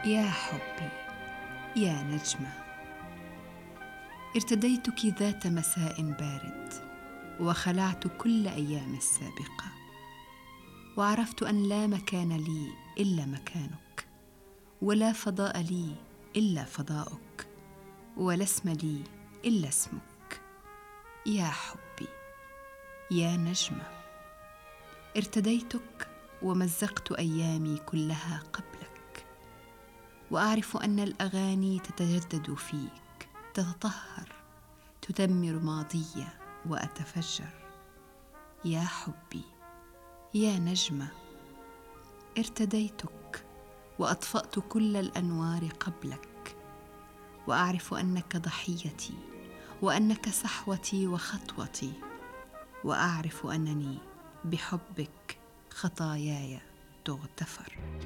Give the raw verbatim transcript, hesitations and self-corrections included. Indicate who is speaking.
Speaker 1: يا حبي، يا نجمة، ارتديتك ذات مساء بارد، وخلعت كل أيام السابقة، وعرفت أن لا مكان لي إلا مكانك، ولا فضاء لي إلا فضاؤك، ولا اسم لي إلا اسمك. يا حبي، يا نجمة، ارتديتك ومزقت أيامي كلها قبلك، وأعرف أن الأغاني تتجدد فيك، تتطهر، تدمر ماضي وأتفجر. يا حبي، يا نجمة، ارتديتك وأطفأت كل الأنوار قبلك، وأعرف أنك ضحيتي، وأنك صحوتي وخطوتي، وأعرف أنني بحبك خطاياي تغتفر.